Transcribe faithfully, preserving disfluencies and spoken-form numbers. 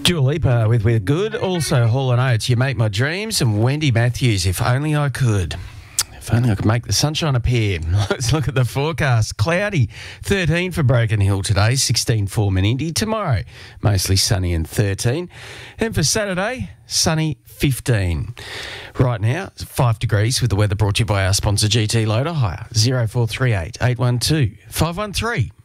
Dua Lipa with We're Good. Also Hall and Oates, You Make My Dreams, and Wendy Matthews, If Only I Could. If only I could make the sunshine appear. Let's look at the forecast. Cloudy, thirteen for Broken Hill today, sixteen for Menindee. Tomorrow, mostly sunny and thirteen. Then for Saturday, sunny, fifteen. Right now, five degrees with the weather brought to you by our sponsor G T Loader Hire, zero four three eight, eight one two, five one three.